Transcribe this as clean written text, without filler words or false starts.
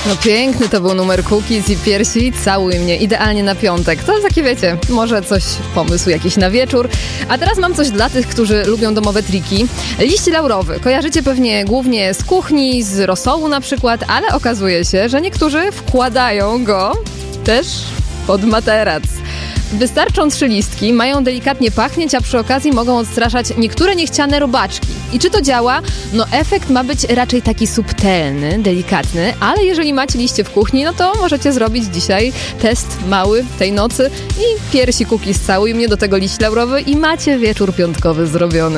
No piękny to był numer Cookies i Piersi, Całuj mnie, idealnie na piątek. To takie wiecie, może coś, pomysł jakiś na wieczór. A teraz mam coś dla tych, którzy lubią domowe triki. Liść laurowy. Kojarzycie pewnie głównie z kuchni, z rosołu na przykład, ale okazuje się, że niektórzy wkładają go też pod materac. Wystarczą 3 listki, mają delikatnie pachnieć, a przy okazji mogą odstraszać niektóre niechciane robaczki. I czy to działa? No efekt ma być raczej taki subtelny, delikatny, ale jeżeli macie liście w kuchni, no to możecie zrobić dzisiaj test mały tej nocy i piersi Cookies Całuj mnie, do tego liść laurowy i macie wieczór piątkowy zrobiony.